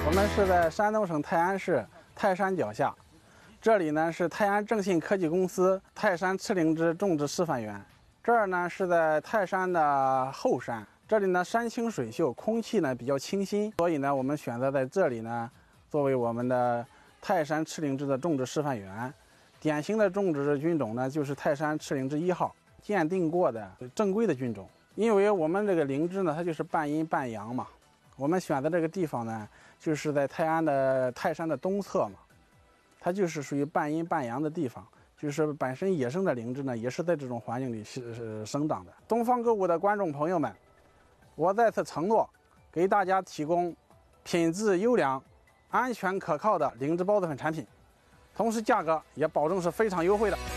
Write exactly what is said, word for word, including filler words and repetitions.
我们是在山东省泰安市泰山脚下，这里呢是泰安正信科技公司泰山赤灵芝种植示范园。这儿呢是在泰山的后山，这里呢山清水秀，空气呢比较清新，所以呢我们选择在这里呢作为我们的泰山赤灵芝的种植示范园。典型的种植菌种呢就是泰山赤灵芝一号，鉴定过的正规的菌种。因为我们这个灵芝呢，它就是半阴半阳嘛。我们选择这个地方呢，就是在泰安的泰山的东侧嘛，它就是属于半阴半阳的地方。就是本身野生的灵芝呢，也是在这种环境里是生长的。东方购物的观众朋友们，我再次承诺，给大家提供品质优良、安全可靠的灵芝孢子粉产品，同时价格也保证是非常优惠的。